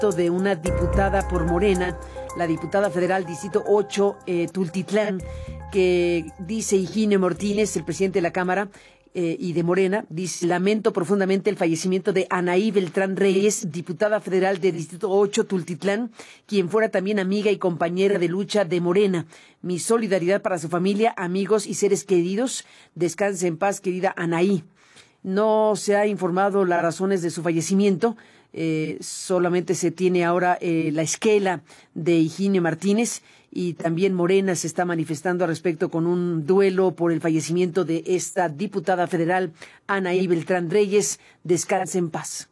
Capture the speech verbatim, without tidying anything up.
de una diputada por Morena, la diputada federal Distrito ocho, eh, Tultitlán, que dice Higinio Martínez, el presidente de la Cámara, Eh, y de Morena, dice: lamento profundamente el fallecimiento de Anaí Beltrán Reyes, diputada federal de Distrito ocho, Tultitlán, quien fuera también amiga y compañera de lucha de Morena. Mi solidaridad para su familia, amigos y seres queridos. Descanse en paz, querida Anaí. No se ha informado las razones de su fallecimiento. Eh, solamente se tiene ahora eh, la esquela de Higinio Martínez, y también Morena se está manifestando al respecto con un duelo por el fallecimiento de esta diputada federal, Anaí Beltrán Reyes. Descanse en paz.